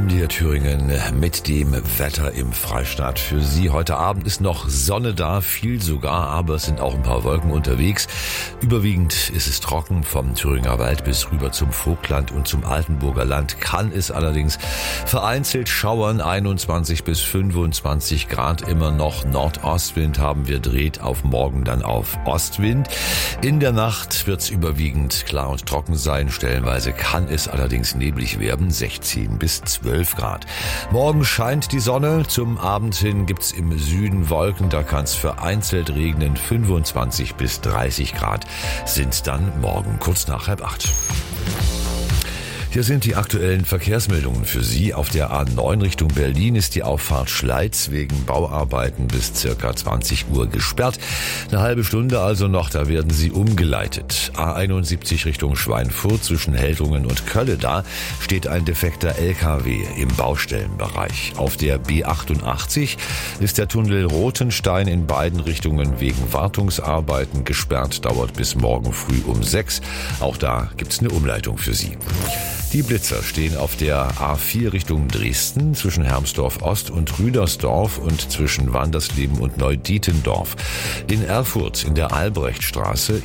MDR Thüringen mit dem Wetter im Freistaat für Sie. Heute Abend ist noch Sonne da, viel sogar, aber es sind auch ein paar Wolken unterwegs. Überwiegend ist es trocken, vom Thüringer Wald bis rüber zum Vogtland und zum Altenburger Land. Kann es allerdings vereinzelt schauern, 21 bis 25 Grad immer noch. Nordostwind haben wir, dreht auf morgen dann auf Ostwind. In der Nacht wird es überwiegend klar und trocken sein. Stellenweise kann es allerdings neblig werden, 16 bis 12 Grad. Morgen scheint die Sonne, zum Abend hin gibt's im Süden Wolken, da kann es vereinzelt regnen, 25 bis 30 Grad sind dann morgen kurz nach 7:30. Hier sind die aktuellen Verkehrsmeldungen für Sie. Auf der A9 Richtung Berlin ist die Auffahrt Schleiz wegen Bauarbeiten bis circa 20 Uhr gesperrt. Eine halbe Stunde also noch, da werden Sie umgeleitet. A71 Richtung Schweinfurt zwischen Heldrungen und Kölle, da steht ein defekter LKW im Baustellenbereich. Auf der B88 ist der Tunnel Rothenstein in beiden Richtungen wegen Wartungsarbeiten gesperrt, dauert bis morgen früh um 6. Auch da gibt's eine Umleitung für Sie. Die Blitzer stehen auf der A4 Richtung Dresden zwischen Hermsdorf Ost und Rüdersdorf und zwischen Wandersleben und Neudietendorf. In Erfurt in der Albrechtstraße